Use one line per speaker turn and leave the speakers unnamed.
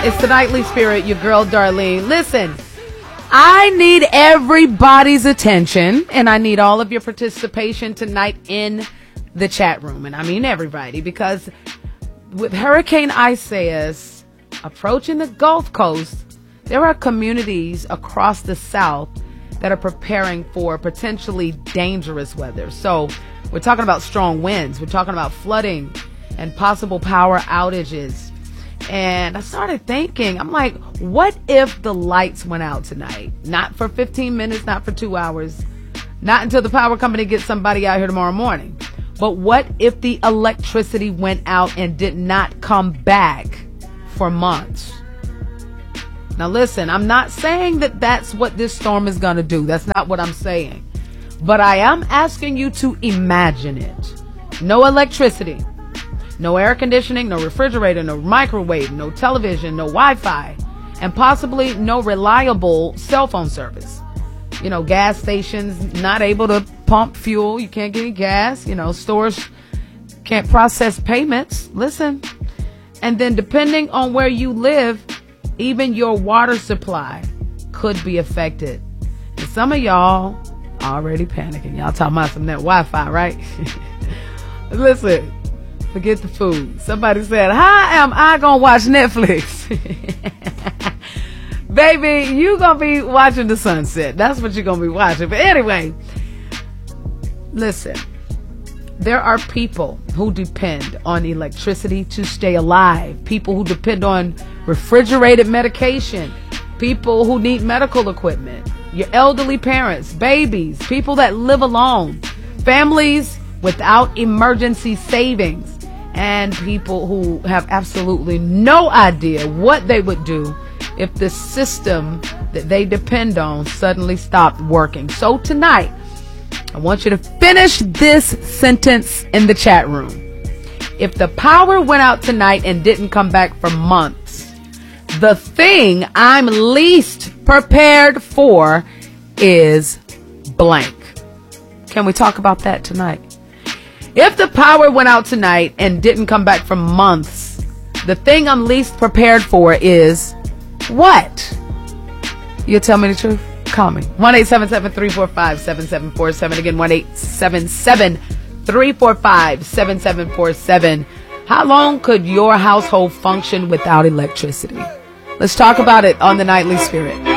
It's the Nightly Spirit, your girl Darlene. Listen, I need everybody's attention, and I need all of your participation tonight in the chat room. And I mean everybody, because with Hurricane Isaias approaching the Gulf Coast, there are communities across the South that are preparing for potentially dangerous weather. So we're talking about strong winds. We're talking about flooding and possible power outages. And I started thinking, I'm like, what if the lights went out tonight? Not for 15 minutes, not for 2 hours, not until the power company gets somebody out here tomorrow morning. But what if the electricity went out and did not come back for months? Now listen, I'm not saying that that's what this storm is going to do. That's not what I'm saying. But I am asking you to imagine it. No electricity. No air conditioning, no refrigerator, no microwave, no television, no Wi-Fi, and possibly no reliable cell phone service. You know, gas stations not able to pump fuel. You can't get any gas. You know, stores can't process payments. Listen. And then depending on where you live, even your water supply could be affected. And some of y'all already panicking. Y'all talking about some of that Wi-Fi, right? Listen. Forget the food. Somebody said, how am I going to watch Netflix? Baby, you going to be watching the sunset. That's what you're going to be watching. But anyway, listen, there are people who depend on electricity to stay alive. People who depend on refrigerated medication. People who need medical equipment. Your elderly parents, babies, people that live alone, families without emergency savings, and people who have absolutely no idea what they would do if the system that they depend on suddenly stopped working. So tonight, I want you to finish this sentence in the chat room. If the power went out tonight and didn't come back for months, the thing I'm least prepared for is blank. Can we talk about that tonight? If the power went out tonight and didn't come back for months, the thing I'm least prepared for is what? You'll tell me the truth? Call me. 1-877-345-7747. Again, 1-877-345-7747. How long could your household function without electricity? Let's talk about it on the Nightly Spirit.